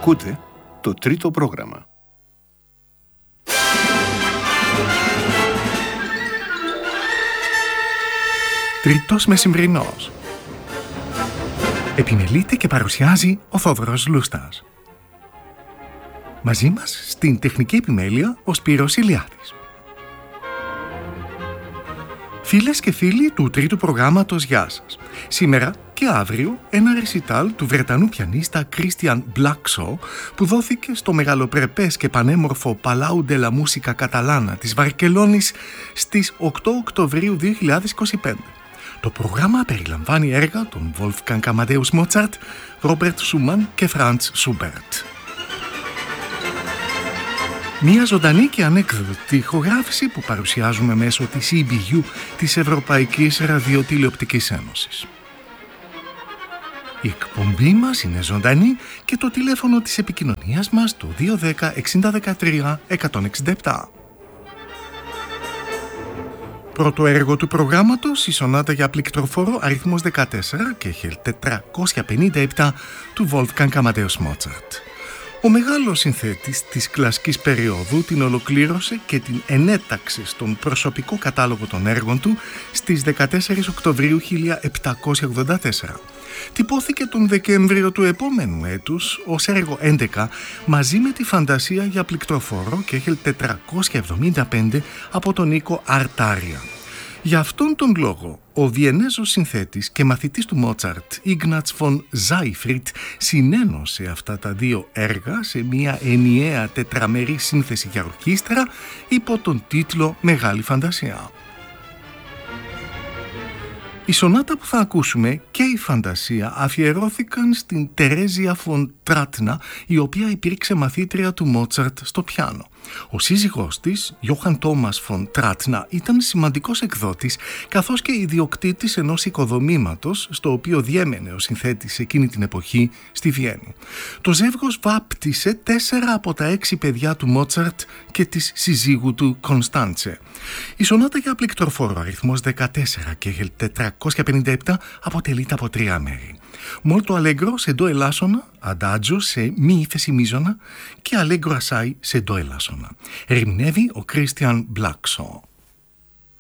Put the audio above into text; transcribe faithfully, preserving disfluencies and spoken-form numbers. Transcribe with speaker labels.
Speaker 1: Ακούτε το τρίτο πρόγραμμα. Τρίτος μεσημβρινός. Επιμελείται και παρουσιάζει ο Θόδωρος Λούστας. Μαζί μας στην τεχνική επιμέλεια ο Σπύρος Ηλιάδης. Φίλες και φίλοι του τρίτου προγράμματος, γεια σας. Σήμερα και αύριο ένα ρεσιτάλ του Βρετανού πιανίστα Christian Blackso που δόθηκε στο μεγαλοπρεπές και πανέμορφο Palau de la Música Catalana της Βαρκελόνης στις οκτώ Οκτωβρίου δύο χιλιάδες είκοσι πέντε. Το πρόγραμμα περιλαμβάνει έργα των Wolfgang Amadeus Mozart, Robert Schumann και Franz Schubert. Μια ζωντανή και ανέκδοτη ηχογράφηση που παρουσιάζουμε μέσω της ι μπι γιου της Ευρωπαϊκής Ραδιοτηλεοπτικής Ένωσης. Η εκπομπή μας είναι ζωντανή και το τηλέφωνο της επικοινωνίας μας το δύο ένα μηδέν εξήντα δεκατρία εκατόν εξήντα επτά. Πρώτο έργο του προγράμματος, η σονάτα για πληκτροφόρο αριθμός δεκατέσσερα και χελ τετρακόσια πενήντα επτά του Wolfgang Amadeus Mozart. Ο μεγάλος συνθέτης της κλασικής περίοδου την ολοκλήρωσε και την ενέταξε στον προσωπικό κατάλογο των έργων του στις δεκατέσσερις Οκτωβρίου χίλια επτακόσια ογδόντα τέσσερα. Τυπώθηκε τον Δεκέμβριο του επόμενου έτους ως έργο έντεκα μαζί με τη φαντασία για πληκτροφόρο και χελ τετρακόσια εβδομήντα πέντε από τον Νίκο Αρτάρια. Για αυτόν τον λόγο, ο Βιενέζος συνθέτης και μαθητής του Μότσαρτ, Ignaz von Seyfried, συνένωσε αυτά τα δύο έργα σε μια ενιαία τετραμερή σύνθεση για ορχήστρα υπό τον τίτλο «Μεγάλη Φαντασία». Η σονάτα που θα ακούσουμε και η φαντασία αφιερώθηκαν στην Τερέζια φον Τράτνα, η οποία υπήρξε μαθήτρια του Μότσαρτ στο πιάνο. Ο σύζυγός της, Johann Thomas von Trátna, ήταν σημαντικός εκδότης καθώς και ιδιοκτήτης ενός οικοδομήματος στο οποίο διέμενε ο συνθέτης εκείνη την εποχή στη Βιέννη. Το ζεύγος βάπτισε τέσσερα από τα έξι παιδιά του Μότσαρτ και της συζύγου του Κωνσταντσε. Η σονάτα για πληκτροφόρο αριθμός δεκατέσσερα και χελ τετρακόσια πενήντα επτά αποτελείται από τρία μέρη. Molto allegro σε ντο ελάσσονα, adagio σε μη ύφεση μείζωνα και allegro assai σε ντο ελάσσονα. Ερμηνεύει ο Christian Blackso.